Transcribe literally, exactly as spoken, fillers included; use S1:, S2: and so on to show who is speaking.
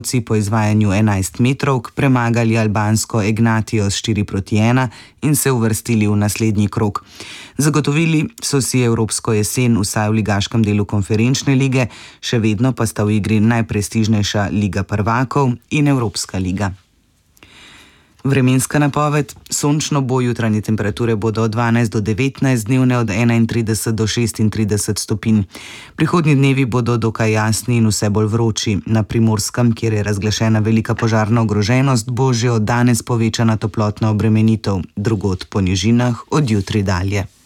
S1: po izvajanju enajstmetrovk premagali albansko Egnatijo s štiri proti ena in se uvrstili v naslednji krog. Zagotovili so si evropsko jesen vsaj v ligaškem delu konferenčne lige, še vedno pa sta v igri najprestižnejša Liga prvakov in Evropska liga. Vremenska napoved: sončno bo, jutranje temperature bodo od dvanajst do devetnajst, dnevne od enaintrideset do šestintrideset stopinj. Prihodnji dnevi bodo dokaj jasni in vse bolj vroči. Na Primorskem, kjer je razglašena velika požarna ogroženost, bo že od danes povečana toplotna obremenitev, drugod po nižinah od jutri dalje.